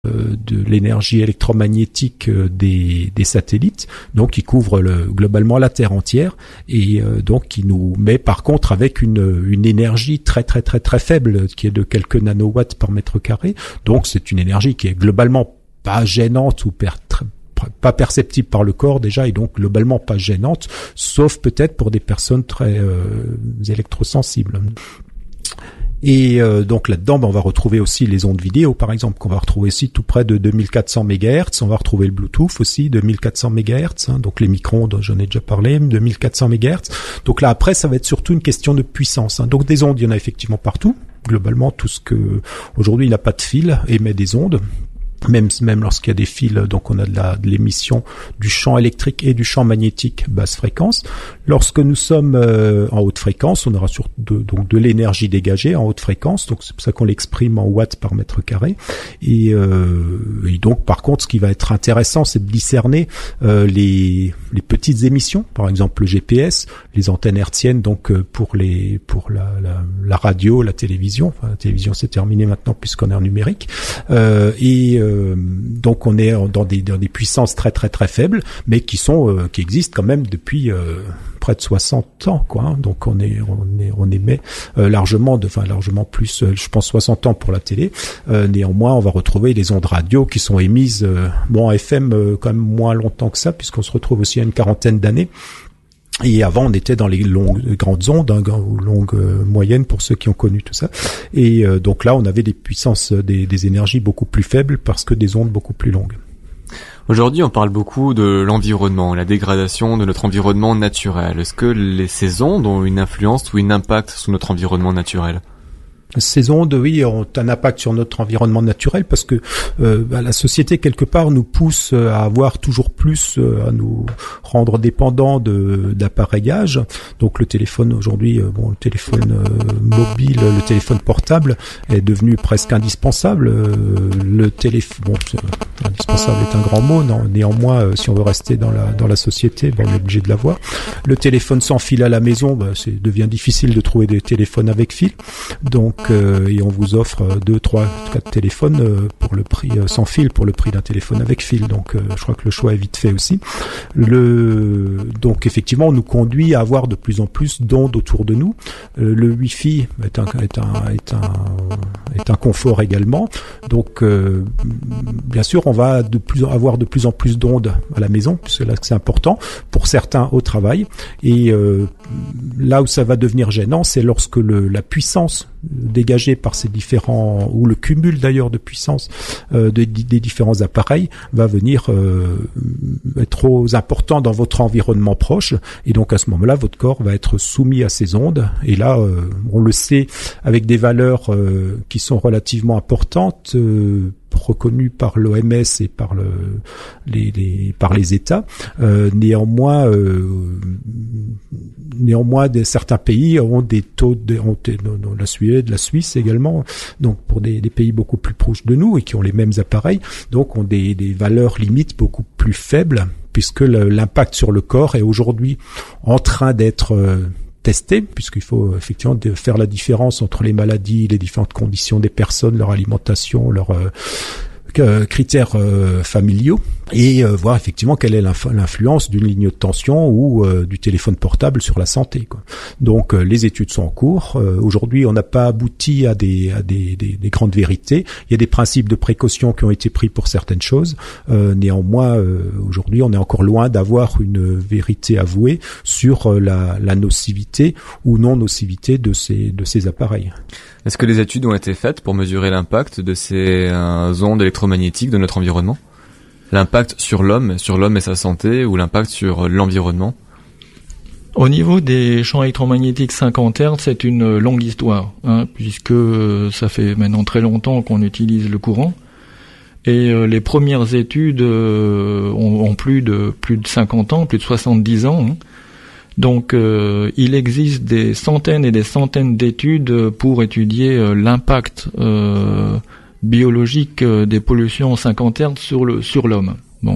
de l'énergie électromagnétique des satellites, donc qui couvre globalement la Terre entière, et donc qui nous met par contre avec une énergie très très très très faible, qui est de quelques nanowatts par mètre carré. Donc c'est une énergie qui est globalement pas gênante ou pas perceptible par le corps déjà, et donc globalement pas gênante, sauf peut-être pour des personnes très électrosensibles. Et donc là-dedans, on va retrouver aussi les ondes vidéo, par exemple, qu'on va retrouver aussi tout près de 2400 MHz. On va retrouver le Bluetooth aussi, 2400 MHz. Donc les micro-ondes, j'en ai déjà parlé, 2400 MHz. Donc là, après, ça va être surtout une question de puissance. Donc des ondes, il y en a effectivement partout. Globalement, tout ce que aujourd'hui, il n'a pas de fil, émet des ondes. Même lorsqu'il y a des fils, donc on a de l'émission du champ électrique et du champ magnétique basse fréquence. Lorsque nous sommes en haute fréquence, on aura donc de l'énergie dégagée en haute fréquence, donc c'est pour ça qu'on l'exprime en watts par mètre carré. Et donc par contre, ce qui va être intéressant, c'est de discerner les petites émissions, par exemple le GPS, les antennes hertziennes, donc pour la radio, la télévision. Enfin, la télévision c'est terminé maintenant puisqu'on est en numérique. Donc on est dans des puissances très très très faibles, mais qui existent quand même depuis près de 60 ans, quoi. Hein. Donc on émet largement plus, je pense 60 ans pour la télé. Néanmoins, on va retrouver les ondes radio qui sont émises en FM quand même moins longtemps que ça, puisqu'on se retrouve aussi à une quarantaine d'années. Et avant, on était dans les grandes ondes, longues moyennes pour ceux qui ont connu tout ça. Et donc là, on avait des puissances, des énergies beaucoup plus faibles parce que des ondes beaucoup plus longues. Aujourd'hui, on parle beaucoup de l'environnement, la dégradation de notre environnement naturel. Est-ce que ces ondes ont une influence ou un impact sur notre environnement naturel ? Ces ondes, oui, ont un impact sur notre environnement naturel parce que la société, quelque part, nous pousse à avoir toujours plus, à nous rendre dépendants d'appareillage. Donc le téléphone aujourd'hui, le téléphone mobile, le téléphone portable est devenu presque indispensable. Indispensable est un grand mot, non. Néanmoins, si on veut rester dans la société, on est obligé de l'avoir. Le téléphone sans fil à la maison, devient difficile de trouver des téléphones avec fil. Donc et on vous offre 2, 3, 4 téléphones pour le prix sans fil, pour le prix d'un téléphone avec fil. Donc je crois que le choix est vite fait aussi. Donc effectivement, on nous conduit à avoir de plus en plus d'ondes autour de nous. Le Wi-Fi est un confort également. Donc bien sûr, on va avoir de plus en plus d'ondes à la maison, puisque là c'est important pour certains au travail. Et là où ça va devenir gênant, c'est lorsque la puissance dégagée par ces différents, ou le cumul d'ailleurs de puissance des différents appareils va venir être trop important dans votre environnement proche, et donc à ce moment-là votre corps va être soumis à ces ondes, et là on le sait avec des valeurs qui sont relativement importantes, reconnues par l'OMS et par les États. Néanmoins, certains pays ont des taux la Suède, la Suisse également, donc pour des pays beaucoup plus proches de nous et qui ont les mêmes appareils, donc ont des valeurs limites beaucoup plus faibles, puisque l'impact sur le corps est aujourd'hui en train d'être testé, puisqu'il faut effectivement faire la différence entre les maladies, les différentes conditions des personnes, leur alimentation, leurs critères familiaux, et voir effectivement quelle est l'influence d'une ligne de tension ou du téléphone portable sur la santé, quoi. Donc les études sont en cours. Aujourd'hui, on n'a pas abouti à des grandes vérités. Il y a des principes de précaution qui ont été pris pour certaines choses. Néanmoins, aujourd'hui, on est encore loin d'avoir une vérité avouée sur la nocivité ou non-nocivité de ces appareils. Est-ce que les études ont été faites pour mesurer l'impact de ces ondes électromagnétiques de notre environnement ? L'impact sur l'homme et sa santé, ou l'impact sur l'environnement ? Au niveau des champs électromagnétiques 50 Hz, c'est une longue histoire, puisque ça fait maintenant très longtemps qu'on utilise le courant. Et les premières études ont plus de 50 ans, plus de 70 ans. Donc il existe des centaines et des centaines d'études pour étudier l'impact biologique des pollutions 50 Hz sur l'homme. Bon.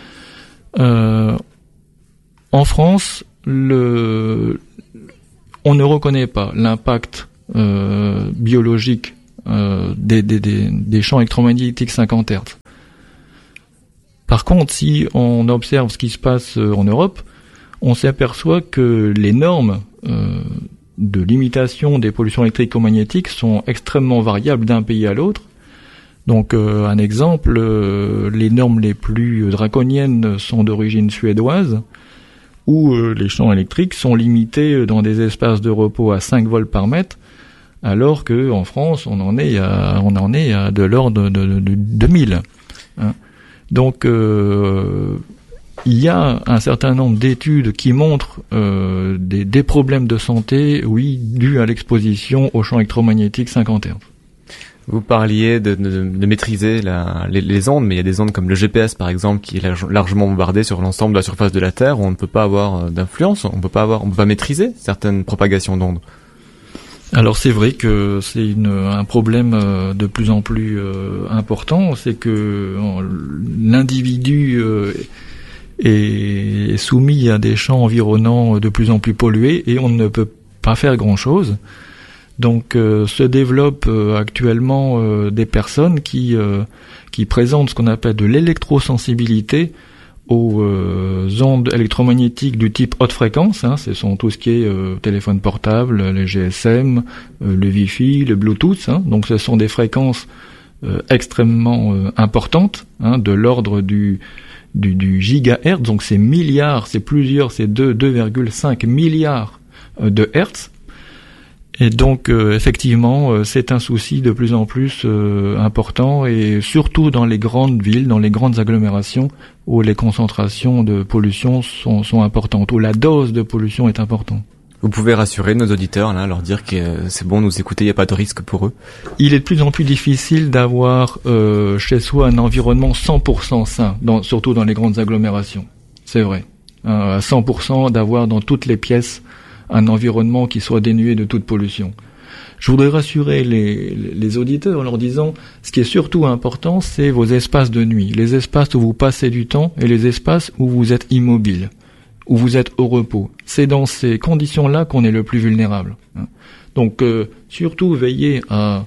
En France, on ne reconnaît pas l'impact biologique des champs électromagnétiques 50 Hz. Par contre, si on observe ce qui se passe en Europe, on s'aperçoit que les normes de limitation des pollutions électromagnétiques sont extrêmement variables d'un pays à l'autre. Donc un exemple, les normes les plus draconiennes sont d'origine suédoise, où les champs électriques sont limités dans des espaces de repos à 5 volts par mètre, alors que en France on en est à de l'ordre de 2000. Hein. Donc il y a un certain nombre d'études qui montrent des problèmes de santé, oui, dus à l'exposition aux champs électromagnétiques 50 Hz. Vous parliez de maîtriser les ondes, mais il y a des ondes comme le GPS par exemple qui est largement bombardé sur l'ensemble de la surface de la Terre où on ne peut pas avoir d'influence, on peut pas maîtriser certaines propagations d'ondes. Alors c'est vrai que c'est un problème de plus en plus important, c'est que l'individu est soumis à des champs environnants de plus en plus pollués et on ne peut pas faire grand-chose. Donc se développent actuellement des personnes qui présentent ce qu'on appelle de l'électrosensibilité aux ondes électromagnétiques du type haute fréquence, hein, ce sont tout ce qui est téléphone portable, les GSM, le Wi-Fi, le Bluetooth, hein, donc ce sont des fréquences extrêmement importantes, hein, de l'ordre du gigahertz, donc c'est milliards, c'est 2,5 milliards de hertz. Et donc effectivement c'est un souci de plus en plus important et surtout dans les grandes villes, dans les grandes agglomérations où les concentrations de pollution sont importantes, où la dose de pollution est importante. Vous pouvez rassurer nos auditeurs, là, leur dire que c'est bon, nous écouter, il n'y a pas de risque pour eux. Il est de plus en plus difficile d'avoir chez soi un environnement 100% sain, surtout dans les grandes agglomérations. C'est vrai. À 100% d'avoir dans toutes les pièces un environnement qui soit dénué de toute pollution. Je voudrais rassurer les auditeurs en leur disant, ce qui est surtout important, c'est vos espaces de nuit, les espaces où vous passez du temps et les espaces où vous êtes immobile, où vous êtes au repos. C'est dans ces conditions-là qu'on est le plus vulnérable. Donc, surtout veillez à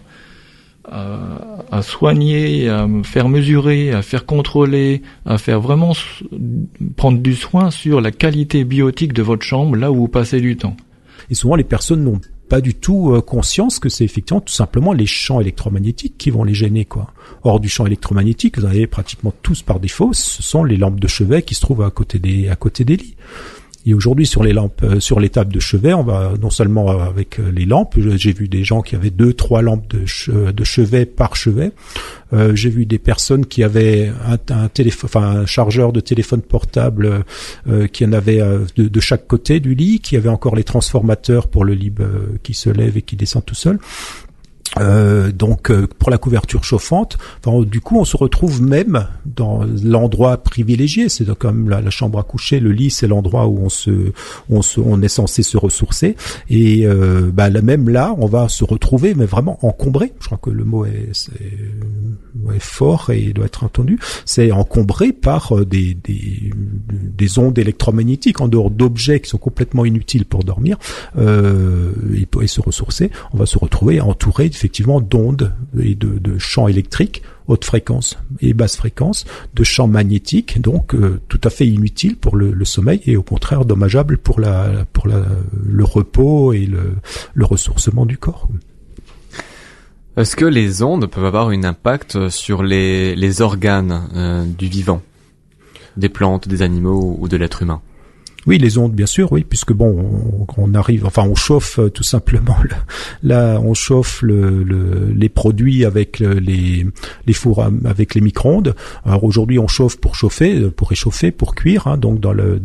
soigner, à faire mesurer, à faire contrôler, à faire vraiment prendre du soin sur la qualité biotique de votre chambre, là où vous passez du temps. Et souvent, les personnes n'ont pas du tout conscience que c'est effectivement tout simplement les champs électromagnétiques qui vont les gêner, quoi. Hors du champ électromagnétique, vous en avez pratiquement tous par défaut, ce sont les lampes de chevet qui se trouvent à côté des lits. Et aujourd'hui, sur les lampes, sur les tables de chevet, on va non seulement avec les lampes. J'ai vu des gens qui avaient 2-3 lampes de chevet par chevet. J'ai vu des personnes qui avaient un chargeur de téléphone portable qui en avait de chaque côté du lit, qui avait encore les transformateurs pour le lit qui se lève et qui descend tout seul. Donc pour la couverture chauffante, du coup on se retrouve même dans l'endroit privilégié, c'est comme la chambre à coucher, le lit c'est l'endroit où on est censé se ressourcer et même là on va se retrouver mais vraiment encombré. Je crois que le mot est fort et doit être entendu. C'est encombré par des ondes électromagnétiques en dehors d'objets qui sont complètement inutiles pour dormir et se ressourcer. On va se retrouver entouré effectivement d'ondes et de champs électriques, haute fréquence et basse fréquence, de champs magnétiques, donc tout à fait inutiles pour le sommeil et au contraire dommageables pour le repos et le ressourcement du corps. Est-ce que les ondes peuvent avoir un impact sur les organes du vivant, des plantes, des animaux ou de l'être humain ? Oui, les ondes, bien sûr, oui, puisque on chauffe tout simplement. Là, on chauffe les produits avec les fours avec les micro-ondes. Alors aujourd'hui, on chauffe pour chauffer, pour réchauffer, pour cuire, hein, donc dans le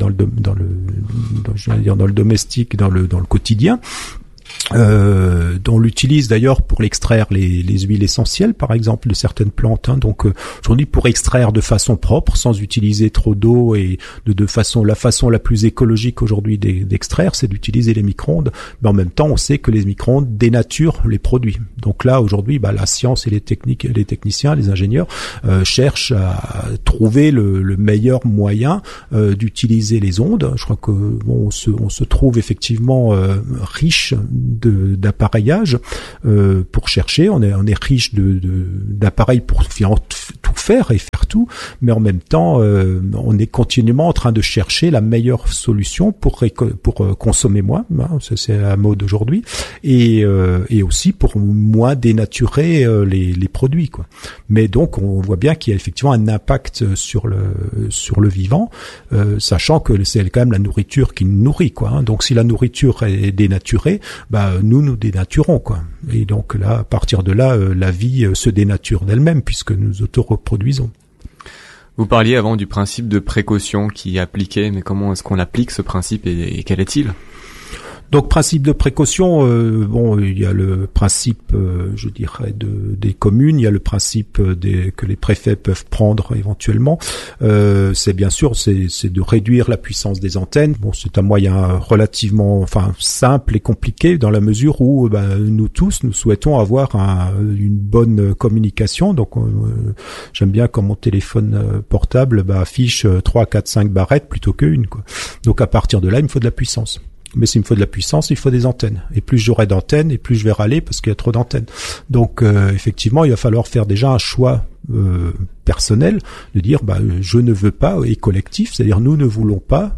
domestique, dans le quotidien. On l'utilise d'ailleurs pour l'extraire les huiles essentielles par exemple de certaines plantes, hein. Donc aujourd'hui pour extraire de façon propre sans utiliser trop d'eau et la façon la plus écologique aujourd'hui d'extraire c'est d'utiliser les micro-ondes, mais en même temps on sait que les micro-ondes dénaturent les produits. Donc là aujourd'hui la science et les techniciens, les ingénieurs cherchent à trouver le meilleur moyen d'utiliser les ondes. Je crois que on se trouve effectivement riche d'appareillage pour chercher. On est riche d'appareils pour tout faire et faire tout, mais en même temps, on est continuellement en train de chercher la meilleure solution pour consommer moins. Ça, c'est la mode aujourd'hui, et aussi pour moins dénaturer les produits, quoi. Mais donc, on voit bien qu'il y a effectivement un impact sur le vivant, sachant que c'est quand même la nourriture qui nous nourrit, quoi. Donc, si la nourriture est dénaturée, nous dénaturons, quoi. Et donc là, à partir de là, la vie se dénature d'elle-même puisque nous auto-reproduisons. Vous parliez avant du principe de précaution qui est appliqué, mais comment est-ce qu'on applique ce principe et quel est-il ? Donc, principe de précaution, il y a le principe, je dirais, des communes, il y a le principe que les préfets peuvent prendre éventuellement. C'est bien sûr, c'est de réduire la puissance des antennes. Bon, c'est un moyen relativement, simple et compliqué dans la mesure où, nous tous, nous souhaitons avoir une bonne communication. Donc, j'aime bien quand mon téléphone portable affiche 3, 4, 5 barrettes plutôt qu'une, quoi. Donc, à partir de là, il me faut de la puissance. Mais s'il me faut de la puissance, il faut des antennes. Et plus j'aurai d'antennes, et plus je vais râler parce qu'il y a trop d'antennes. Donc, effectivement, il va falloir faire déjà un choix personnel de dire je ne veux pas, et collectif, c'est-à-dire nous ne voulons pas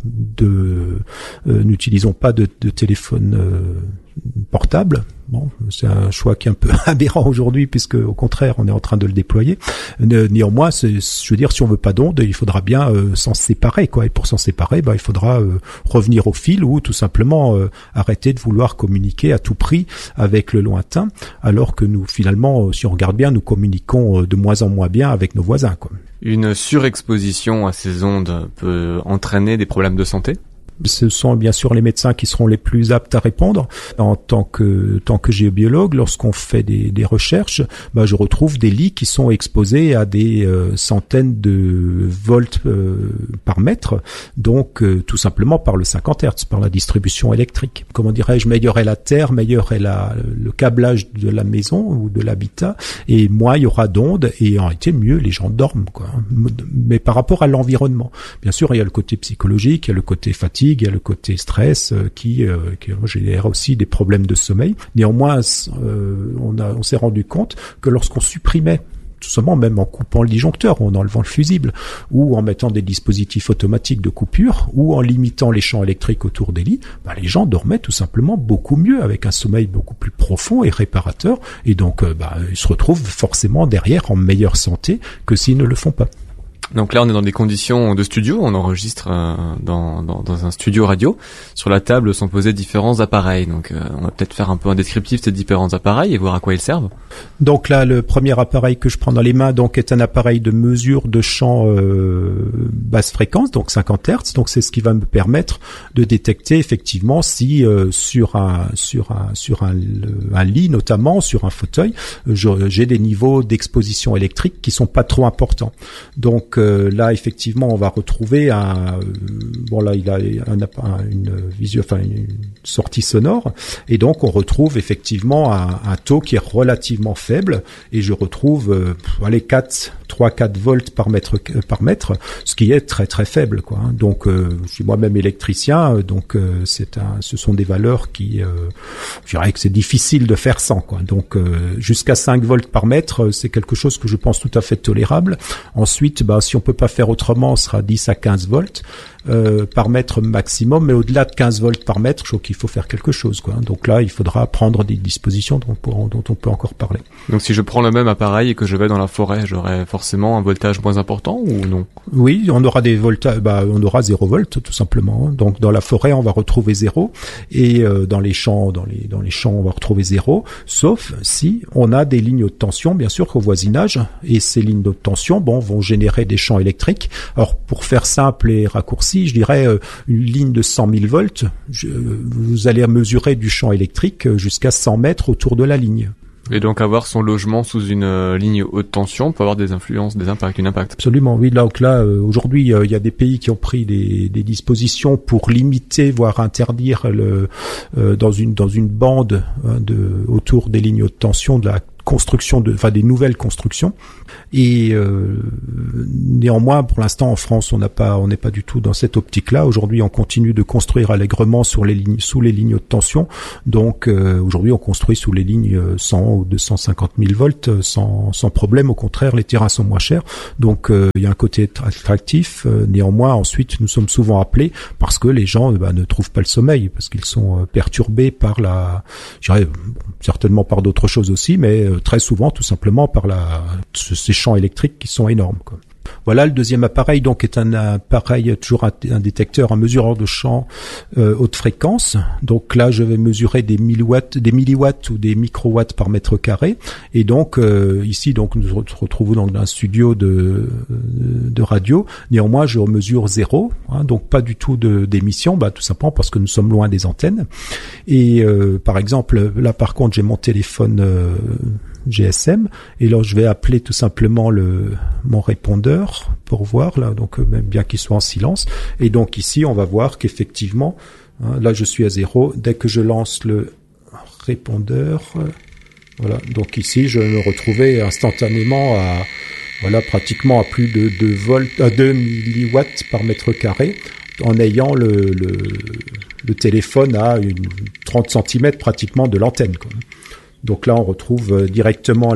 n'utilisons pas de téléphone portable. Bon, c'est un choix qui est un peu aberrant aujourd'hui puisque au contraire on est en train de le déployer. Néanmoins, je veux dire, si on veut pas d'ondes, il faudra bien s'en séparer, quoi. Et pour s'en séparer, il faudra revenir au fil ou tout simplement arrêter de vouloir communiquer à tout prix avec le lointain, alors que nous finalement, si on regarde bien, nous communiquons de moins en moins bien avec nos voisins, quoi. Une surexposition à ces ondes peut entraîner des problèmes de santé ? Ce sont bien sûr les médecins qui seront les plus aptes à répondre. En tant que géobiologue, lorsqu'on fait des recherches, je retrouve des lits qui sont exposés à des centaines de volts par mètre, donc tout simplement par le 50 Hz, par la distribution électrique. Comment dirais-je, meilleure est la terre, meilleur est le câblage de la maison ou de l'habitat, et moins il y aura d'ondes, et en réalité mieux les gens dorment, quoi. Mais par rapport à l'environnement, bien sûr, il y a le côté psychologique, il y a le côté fatigue, il y a le côté stress qui génère aussi des problèmes de sommeil. Néanmoins, on s'est rendu compte que lorsqu'on supprimait, tout simplement même en coupant le disjoncteur, en enlevant le fusible, ou en mettant des dispositifs automatiques de coupure, ou en limitant les champs électriques autour des lits, les gens dormaient tout simplement beaucoup mieux, avec un sommeil beaucoup plus profond et réparateur, et donc ils se retrouvent forcément derrière en meilleure santé que s'ils ne le font pas. Donc là, on est dans des conditions de studio, on enregistre dans un studio radio. Sur la table sont posés différents appareils. Donc on va peut-être faire un peu un descriptif de ces différents appareils et voir à quoi ils servent. Donc là, le premier appareil que je prends dans les mains est un appareil de mesure de champ basse fréquence, donc 50 Hz. Donc c'est ce qui va me permettre de détecter effectivement si sur un lit, notamment sur un fauteuil, j'ai des niveaux d'exposition électrique qui sont pas trop importants. Donc là, effectivement, on va retrouver il a une sortie sonore, et donc on retrouve effectivement un taux qui est relativement faible, et je retrouve 3-4 volts par mètre, ce qui est très très faible, quoi. Donc je suis moi-même électricien, donc ce sont des valeurs qui, je dirais que c'est difficile de faire sans, quoi. Donc jusqu'à 5 volts par mètre, c'est quelque chose que je pense tout à fait tolérable. Ensuite, si on peut pas faire autrement, ce sera 10 à 15 volts par mètre maximum, mais au-delà de 15 volts par mètre, je trouve qu'il faut faire quelque chose, quoi. Donc là, il faudra prendre des dispositions dont on peut encore parler. Donc si je prends le même appareil et que je vais dans la forêt, j'aurai forcément un voltage moins important ou non ? Oui, on aura des voltages, on aura 0 volts tout simplement. Donc dans la forêt, on va retrouver 0, et dans les champs, on va retrouver 0, sauf si on a des lignes haute tension, bien sûr, au voisinage, et ces lignes haute tension, vont générer des champs électriques. Alors pour faire simple et raccourci, je dirais une ligne de 100 000 volts, vous allez mesurer du champ électrique jusqu'à 100 mètres autour de la ligne. Et donc avoir son logement sous une ligne haute tension peut avoir des influences, des impacts, un impact. Absolument, oui. Donc là, aujourd'hui, il y a des pays qui ont pris des dispositions pour limiter, voire interdire dans une bande autour des lignes haute tension de la construction des nouvelles constructions. Et néanmoins, pour l'instant, en France, on n'est pas du tout dans cette optique-là. Aujourd'hui, on continue de construire allègrement sous les lignes haute tension. Donc, aujourd'hui, on construit sous les lignes 100 ou 250 000 volts sans problème. Au contraire, les terrains sont moins chers. Donc, il y a un côté attractif. Néanmoins, ensuite, nous sommes souvent appelés parce que les gens ne trouvent pas le sommeil, parce qu'ils sont perturbés par certainement par d'autres choses aussi, mais très souvent, tout simplement par ces champs électriques qui sont énormes, quoi. Voilà, le deuxième appareil donc est un appareil, toujours un détecteur, un mesureur de champ haute fréquence. Donc là, je vais mesurer des milliwatts ou des microwatts par mètre carré. Et donc ici, donc nous nous retrouvons dans un studio de radio. Néanmoins, je mesure 0, donc pas du tout d'émission, tout simplement parce que nous sommes loin des antennes. Et par exemple, là par contre, j'ai mon téléphone GSM, et là je vais appeler tout simplement mon répondeur pour voir, là, donc même bien qu'il soit en silence. Et donc ici on va voir qu'effectivement, là je suis à 0, dès que je lance le répondeur, voilà, donc ici je me retrouvais instantanément pratiquement à plus de 2 milliwatts par mètre carré, en ayant le téléphone à 30 cm pratiquement de l'antenne, quoi. Donc là, on retrouve directement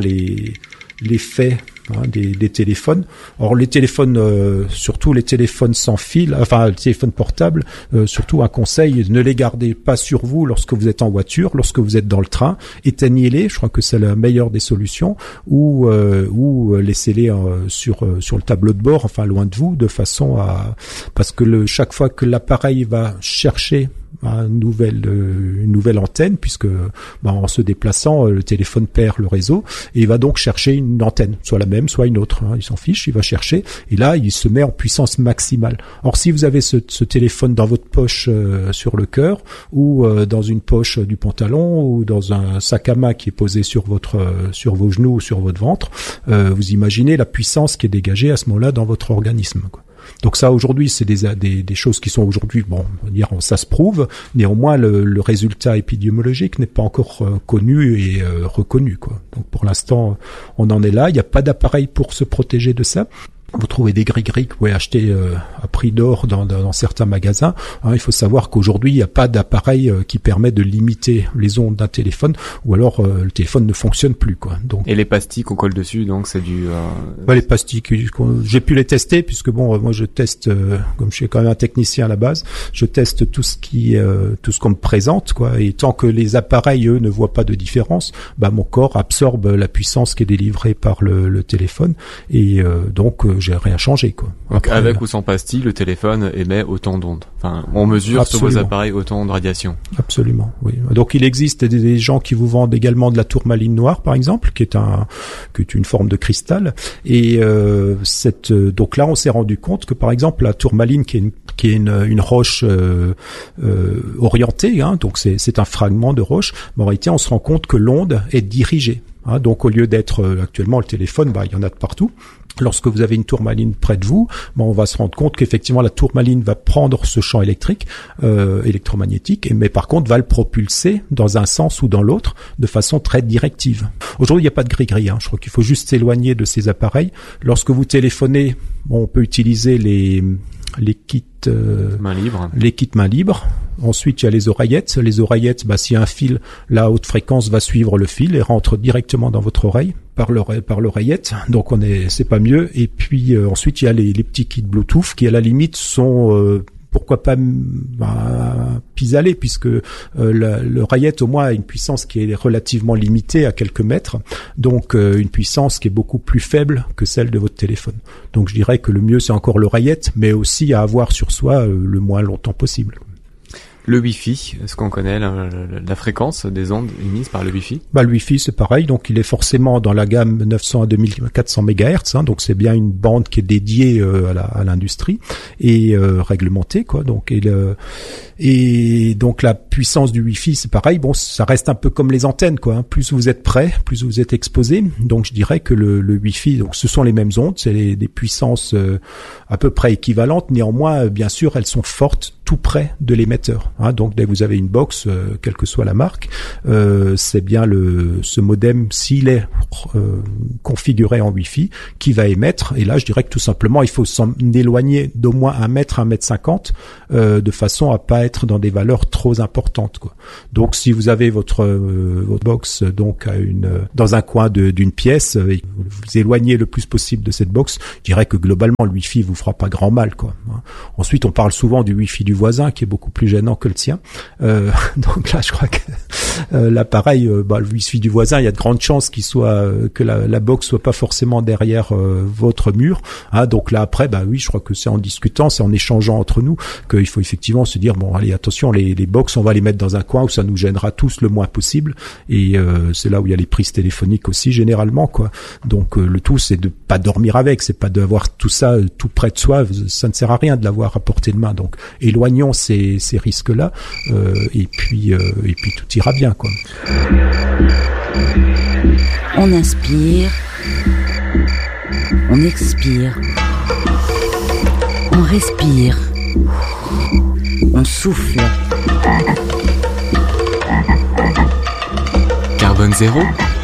l'effet des téléphones. Or, les téléphones, surtout les téléphones sans fil, les téléphones portables, surtout un conseil, ne les gardez pas sur vous lorsque vous êtes en voiture, lorsque vous êtes dans le train. Éteignez-les, je crois que c'est la meilleure des solutions, ou laissez-les sur le tableau de bord, loin de vous, de façon parce que chaque fois que l'appareil va chercher une nouvelle antenne, puisque en se déplaçant, le téléphone perd le réseau, et il va donc chercher une antenne, soit la même, soit une autre, il s'en fiche, il va chercher, et là il se met en puissance maximale. Or si vous avez ce téléphone dans votre poche sur le cœur, ou dans une poche du pantalon, ou dans un sac à main qui est posé sur vos genoux ou sur votre ventre, vous imaginez la puissance qui est dégagée à ce moment-là dans votre organisme, quoi. Donc ça, aujourd'hui, c'est des choses qui sont aujourd'hui, on va dire, ça se prouve. Néanmoins, le résultat épidémiologique n'est pas encore connu et reconnu, quoi. Donc pour l'instant, on en est là. Il n'y a pas d'appareil pour se protéger de ça. Vous trouvez des gris-gris que vous pouvez acheter à prix d'or dans certains magasins. Il faut savoir qu'aujourd'hui, il n'y a pas d'appareil qui permet de limiter les ondes d'un téléphone, ou alors le téléphone ne fonctionne plus, quoi. Donc, et les pastilles qu'on colle dessus, donc c'est du... les pastilles, j'ai pu les tester, puisque moi je teste, comme je suis quand même un technicien à la base, je teste tout ce qu'on me présente, quoi. Et tant que les appareils, eux, ne voient pas de différence, mon corps absorbe la puissance qui est délivrée par le téléphone, et donc j'ai rien changé, quoi. Donc après, avec ou sans pastille, le téléphone émet autant d'ondes. On mesure sur vos appareils autant de radiation. Absolument, oui. Donc il existe des gens qui vous vendent également de la tourmaline noire, par exemple, qui est une forme de cristal. Et donc là, on s'est rendu compte que, par exemple, la tourmaline, qui est une roche orientée, donc c'est un fragment de roche. Mais en réalité, on se rend compte que l'onde est dirigée. Donc au lieu d'être actuellement le téléphone, il y en a de partout. Lorsque vous avez une tourmaline près de vous, on va se rendre compte qu'effectivement la tourmaline va prendre ce champ électrique, électromagnétique, mais par contre va le propulser dans un sens ou dans l'autre de façon très directive. Aujourd'hui, il n'y a pas de gris-gris. Je crois qu'il faut juste s'éloigner de ces appareils. Lorsque vous téléphonez, on peut utiliser les kits main libre. Ensuite, il y a les oreillettes. Les oreillettes, s'il y a un fil, la haute fréquence va suivre le fil et rentre directement dans votre oreille par l'oreillette. Donc c'est pas mieux. Et puis ensuite, il y a les petits kits Bluetooth qui à la limite sont pourquoi pas pis-aller, puisque l'oreillette au moins a une puissance qui est relativement limitée à quelques mètres, donc une puissance qui est beaucoup plus faible que celle de votre téléphone. Donc je dirais que le mieux c'est encore l'oreillette, mais aussi à avoir sur soi le moins longtemps possible. Le Wi-Fi, est-ce qu'on connaît la fréquence des ondes émises par le Wi-Fi ? Le Wi-Fi, c'est pareil. Donc, il est forcément dans la gamme 900 à 2400 MHz. Donc, c'est bien une bande qui est dédiée à l'industrie et réglementée, quoi. Donc, donc la puissance du Wi-Fi, c'est pareil. Bon, ça reste un peu comme les antennes, quoi. Plus vous êtes près, plus vous êtes exposé. Donc, je dirais que le Wi-Fi, donc ce sont les mêmes ondes, c'est des puissances à peu près équivalentes. Néanmoins, bien sûr, elles sont fortes tout près de l'émetteur. Hein. Donc, dès que vous avez une box, quelle que soit la marque, c'est bien ce modem, s'il est configuré en Wi-Fi, qui va émettre. Et là, je dirais que tout simplement, il faut s'en éloigner d'au moins 1 mètre, 1,50 m, de façon à pas être dans des valeurs trop importantes, quoi. Donc, si vous avez votre box donc dans un coin d'une pièce, et vous éloignez le plus possible de cette box, je dirais que globalement, le Wi-Fi vous fera pas grand mal, quoi. Ensuite, on parle souvent du Wi-Fi du voisin, qui est beaucoup plus gênant que le tien. Donc là, je crois que l'appareil, le Wi-Fi du voisin, il y a de grandes chances que la box soit pas forcément derrière votre mur. Hein, donc là, après, oui, je crois que c'est en discutant, c'est en échangeant entre nous qu'il faut effectivement se dire, bon, allez, attention, les box, on va les mettre dans un coin où ça nous gênera tous le moins possible. Et c'est là où il y a les prises téléphoniques aussi, généralement, quoi. Donc le tout, c'est de pas dormir avec, c'est pas d'avoir tout ça tout près de soi. Ça ne sert à rien de l'avoir à portée de main. Donc éloignons ces risques-là, et puis tout ira bien, quoi. On inspire, on expire, on respire, on souffle. Carbone zéro.